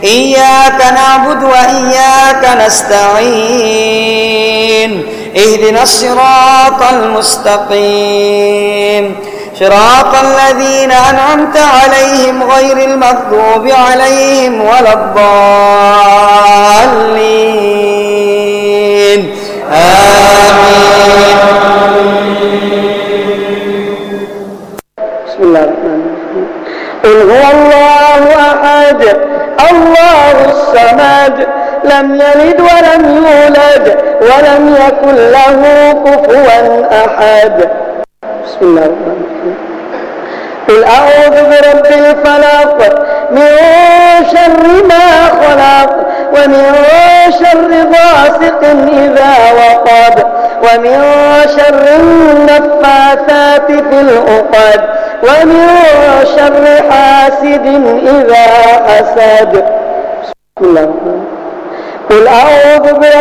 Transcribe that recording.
إياك نعبد وإياك نستعين اهدنا الصراط المستقيم صراط الذين أنعمت عليهم غير المغضوب عليهم ولا الضالين آمين. بسم الله الرحمن الرحيم. قل هو الله أحد الله الصمد لم يلد ولم يولد ولم يكن له كفوا أحد. بسم الله الرحمن الرحيم. قل أعوذ برب الفلق من شر ما خلق ومن شر غاسق إذا وقب ومن شر النفاثات في العقد ومن شر حاسد إذا حسد. بسم الله الرحمن الرحيم. قل أعوذ برب